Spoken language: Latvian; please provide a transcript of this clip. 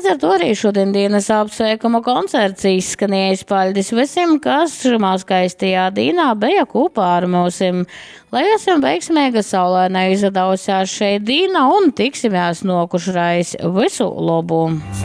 Līdz ar to arī šodien dienas apsveikuma koncerts izskanējis. Paļdis visiem, kas šumā skaistajā dīnā bija kopā ar mūsim. Lai esam veiksmīga saulēnā izadausies šeit dīna un tiksimies nokušrais visu labu.